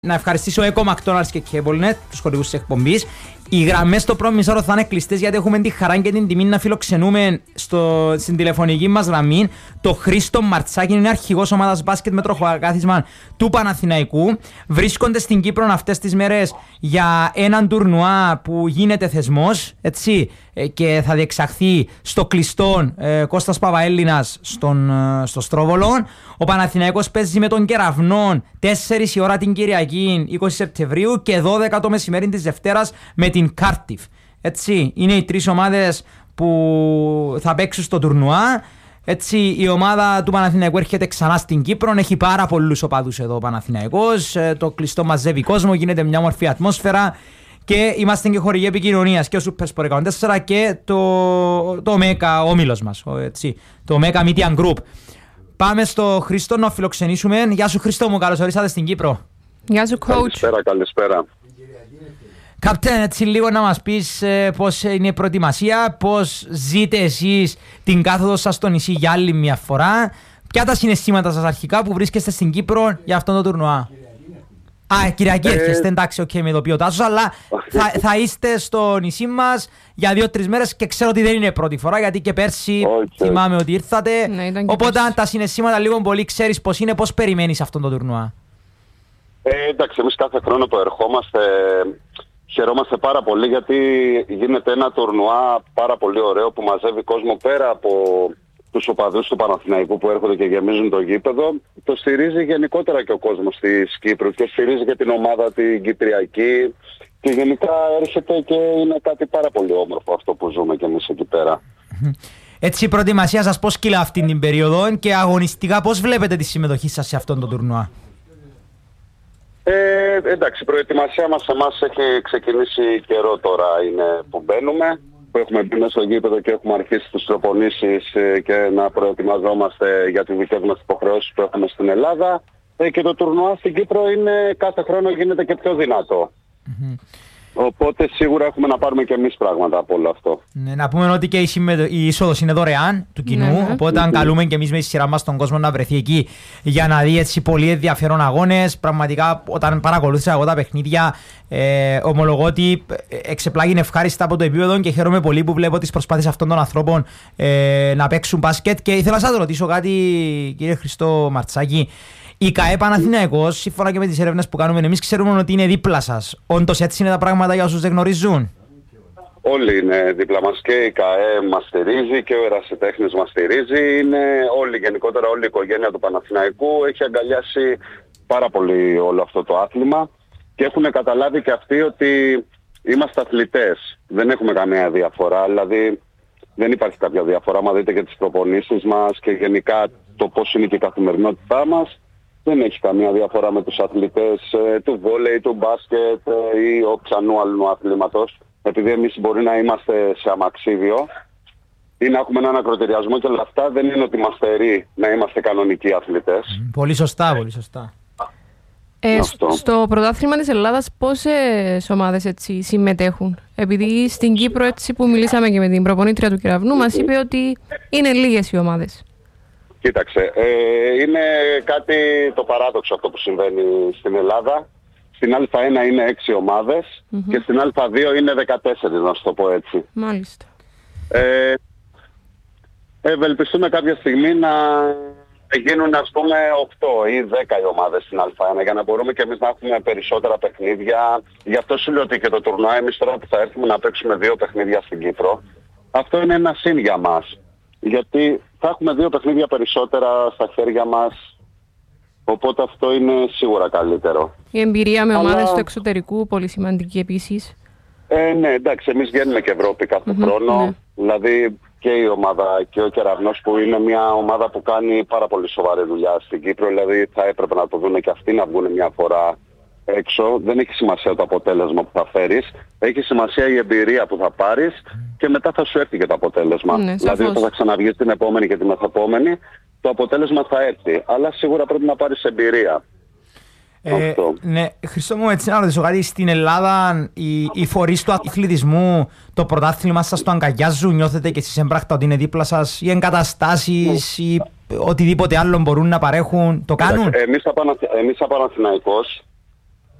Να ευχαριστήσω Eco McDonald's και CableNet, τους χορηγούς της εκπομπής. Οι γραμμές στο πρώτο μισό θα είναι κλειστές γιατί έχουμε τη χαρά και την τιμή να φιλοξενούμε στην τηλεφωνική μας γραμμή το Χρήστο Μαρτσάκη, είναι αρχηγός ομάδας μπάσκετ με τροχοκάθισμα του Παναθηναϊκού. Βρίσκονται στην Κύπρο αυτές τις μέρες για έναν τουρνουά που γίνεται θεσμός, έτσι, και θα διεξαχθεί στο κλειστό Κώστας Παπαέλληνας στο Στρόβολο. Ο Παναθηναϊκός παίζει με τον Κεραυνό 4 η ώρα την Κυριακή 20 Σεπτεμβρίου και 12 το μεσημέρι της Δευτέρας με την Κάρτιφ. Έτσι, είναι οι τρεις ομάδες που θα παίξουν στο τουρνουά. Έτσι, η ομάδα του Παναθηναϊκού έρχεται ξανά στην Κύπρο. Έχει πάρα πολλούς οπαδούς εδώ ο Παναθηναϊκός. Το κλειστό μαζεύει κόσμο, γίνεται μια όμορφη ατμόσφαιρα. Και είμαστε και χορηγοί επικοινωνίας και ο Super Sport 104 και το Μέκα, ο όμιλος μας. Το Μέκα Media Group. Πάμε στο Χρήστο να φιλοξενήσουμε. Γεια σου Χρήστο μου, καλώς ορίσατε στην Κύπρο. Γεια σου coach. Καλησπέρα. Κάπτεν, έτσι λίγο να μας πεις πώς είναι η προετοιμασία, πώς ζείτε εσείς την κάθοδο σας στο νησί για άλλη μια φορά, ποια τα συναισθήματα σας αρχικά που βρίσκεστε στην Κύπρο για αυτό το τουρνουά. Κυριακή έρχεστε, εντάξει, με ειδοποιώ Τάσος, αλλά θα είστε στο νησί μας για 2-3 μέρες και ξέρω ότι δεν είναι πρώτη φορά γιατί και πέρσι θυμάμαι ότι ήρθατε. Ναι, οπότε αν τα συναισθήματα λίγο πολύ ξέρεις πώς είναι, πώς περιμένεις αυτό το τουρνουά. Εντάξει, εμείς κάθε χρόνο που ερχόμαστε χαιρόμαστε πάρα πολύ γιατί γίνεται ένα τουρνουά πάρα πολύ ωραίο που μαζεύει κόσμο πέρα από τους οπαδούς του Παναθηναϊκού που έρχονται και γεμίζουν το γήπεδο. Το στηρίζει γενικότερα και ο κόσμος της Κύπρου και στηρίζει και την ομάδα την Κυπριακή και γενικά έρχεται και είναι κάτι πάρα πολύ όμορφο αυτό που ζούμε και εμείς εκεί πέρα. Έτσι η προετοιμασία σας πώς κυλά αυτή την περίοδο και αγωνιστικά πώς βλέπετε τη συμμετοχή σας σε αυτόν τον τουρνουά. Εντάξει, η προετοιμασία μας εμάς έχει ξεκινήσει καιρό τώρα είναι που μπαίνουμε. Που έχουμε μπει μέσα στο γήπεδο και έχουμε αρχίσει τις προπονήσεις και να προετοιμαζόμαστε για τις δικές μας υποχρεώσεις που έχουμε στην Ελλάδα. Και το τουρνουά στην Κύπρο είναι κάθε χρόνο γίνεται και πιο δυνατό. Οπότε σίγουρα έχουμε να πάρουμε και εμείς πράγματα από όλο αυτό. Ναι, να πούμε ότι και η είσοδος είναι δωρεάν του κοινού, οπότε αν καλούμε και εμείς με τη σειρά μας τον κόσμο να βρεθεί εκεί για να δει έτσι πολύ ενδιαφέρον αγώνες. Πραγματικά όταν παρακολούθησα εγώ τα παιχνίδια ομολογώ ότι εξεπλάγει ευχάριστα από το επίπεδο και χαίρομαι πολύ που βλέπω τις προσπάθειες αυτών των ανθρώπων να παίξουν μπάσκετ. Και ήθελα να σας ρωτήσω κάτι, κύριε Χριστό Μαρτσάκη. Η ΚΑΕ Παναθηναϊκός, σύμφωνα και με τις έρευνες που κάνουμε εμείς, ξέρουμε ότι είναι δίπλα σας. Όντως έτσι είναι τα πράγματα για όσους δεν γνωρίζουν. Όλοι είναι δίπλα μας και η ΚΑΕ μας στηρίζει και ο Ερασιτέχνης μας στηρίζει. Είναι όλοι, γενικότερα όλη η οικογένεια του Παναθηναϊκού έχει αγκαλιάσει πάρα πολύ όλο αυτό το άθλημα και έχουν καταλάβει και αυτοί ότι είμαστε αθλητές. Δεν έχουμε καμία διαφορά, δηλαδή δεν υπάρχει κάποια διαφορά. Άμα δείτε και τις προπονήσεις μας και γενικά το πώς είναι και η καθημερινότητά μας, δεν έχει καμία διαφορά με τους αθλητές του βόλεϊ, του μπάσκετ ή όψανού άλλου αθλήματος. Επειδή εμείς μπορεί να είμαστε σε αμαξίδιο ή να έχουμε έναν ακροτηριασμό και όλα αυτά, δεν είναι ότι μας στερεί να είμαστε κανονικοί αθλητές. Πολύ σωστά, πολύ σωστά. Στο πρωτάθλημα της Ελλάδας πόσες ομάδες έτσι συμμετέχουν? Επειδή στην Κύπρο, έτσι που μιλήσαμε και με την προπονήτρια του Κεραυνού, μας είπε ότι είναι λίγες οι ομάδες. Κοίταξε, είναι κάτι το παράδοξο αυτό που συμβαίνει στην Ελλάδα. Στην Α1 είναι 6 ομάδες και στην Α2 είναι 14, να σου το πω έτσι. Μάλιστα. Ευελπιστούμε κάποια στιγμή να γίνουν ας πούμε 8 ή 10 οι ομάδες στην Α1 για να μπορούμε και εμείς να έχουμε περισσότερα παιχνίδια. Γι' αυτό σου λέω ότι και το τουρνουά εμείς τώρα που θα έρθουμε να παίξουμε 2 παιχνίδια στην Κύπρο, αυτό είναι ένα συν για μας. Γιατί θα έχουμε 2 παιχνίδια περισσότερα στα χέρια μας, οπότε αυτό είναι σίγουρα καλύτερο. Η εμπειρία με ομάδες του εξωτερικού, πολύ σημαντική επίσης. Ναι, εντάξει, εμείς βγαίνουμε και Ευρώπη κάθε χρόνο, ναι. Δηλαδή και η ομάδα και ο Κεραυνός που είναι μια ομάδα που κάνει πάρα πολύ σοβαρή δουλειά στην Κύπρο, δηλαδή θα έπρεπε να το δουν και αυτοί να βγουν μια φορά έξω. Δεν έχει σημασία το αποτέλεσμα που θα φέρεις, έχει σημασία η εμπειρία που θα πάρεις και μετά θα σου έρθει και το αποτέλεσμα. Ναι, δηλαδή όταν θα ξαναβγείς την επόμενη και την μεθεπόμενη, το αποτέλεσμα θα έρθει. Αλλά σίγουρα πρέπει να πάρεις εμπειρία. Ναι, Χριστό μου, έτσι να ρωτήσω κάτι. Στην Ελλάδα οι φορείς του αθλητισμού το πρωτάθλημα σας το αγκαλιάζουν? Νιώθετε και εσείς έμπρακτα ότι είναι δίπλα σας? Οι εγκαταστάσεις ή οτιδήποτε άλλο μπορούν να παρέχουν, το κάνουν? Εμείς σαν Παναθηναϊκός